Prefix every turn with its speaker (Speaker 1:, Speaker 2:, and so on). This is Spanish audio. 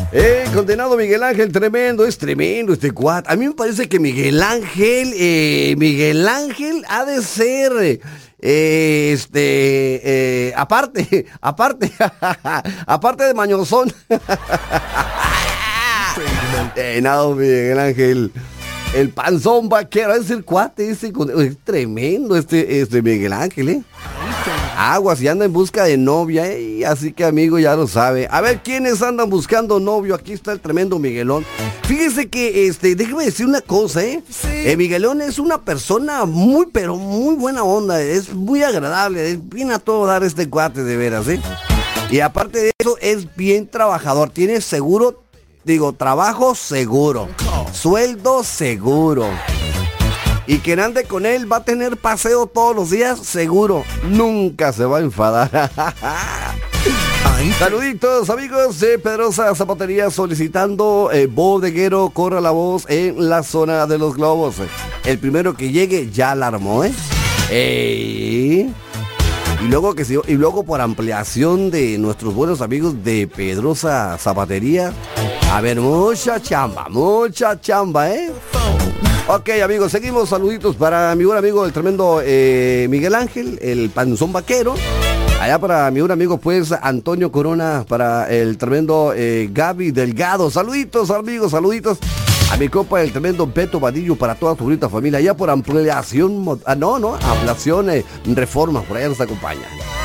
Speaker 1: Condenado Miguel Ángel, tremendo, es tremendo este cuate. A mí me parece que Miguel Ángel ha de ser, aparte de mañozón. No, Miguel Ángel, el panzón vaquero, es el cuate ese, es tremendo este Miguel Ángel, Aguas y anda en busca de novia, así que amigo ya lo sabe. A ver, ¿quiénes andan buscando novio? Aquí está el tremendo Miguelón. Fíjese que, déjeme decir una cosa, Miguelón es una persona muy, pero muy buena onda, es muy agradable, viene a todo dar este cuate de veras, Y aparte de eso, es bien trabajador, tiene seguro, trabajo seguro, sueldo seguro. Y quien ande con él va a tener paseo todos los días, seguro. Nunca se va a enfadar. Saluditos, amigos de Pedrosa Zapatería, solicitando bodeguero, corra la voz en la zona de los globos. El primero que llegue ya la armó, Y luego por ampliación de nuestros buenos amigos de Pedrosa Zapatería. A ver, mucha chamba, Ok, amigos, seguimos. Saluditos para mi buen amigo, el tremendo Miguel Ángel, el panzón vaquero. Allá para mi buen amigo, pues, Antonio Corona, para el tremendo Gaby Delgado. Saluditos, amigos, saluditos. A mi compa, el tremendo Beto Vadillo, para toda tu bonita familia. Allá por ampliación, ampliación, reforma, por allá nos acompaña.